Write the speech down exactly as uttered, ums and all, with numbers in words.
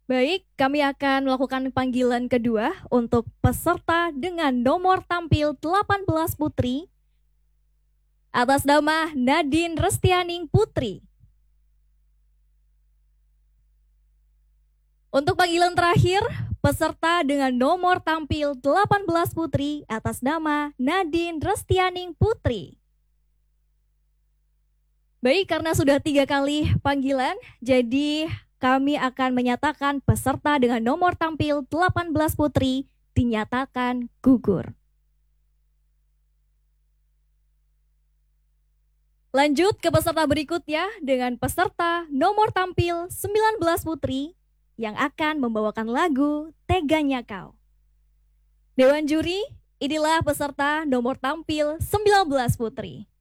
Baik, kami akan melakukan panggilan kedua untuk peserta dengan nomor tampil delapan belas Putri atas nama Nadine Restianing Putri. Untuk panggilan terakhir, peserta dengan nomor tampil delapan belas Putri atas nama Nadine Restianing Putri. Baik, karena sudah tiga kali panggilan, jadi kami akan menyatakan peserta dengan nomor tampil delapan belas Putri dinyatakan gugur. Lanjut ke peserta berikutnya dengan peserta nomor tampil sembilan belas Putri yang akan membawakan lagu Teganya Kau. Dewan juri, inilah peserta nomor tampil sembilan belas Putri.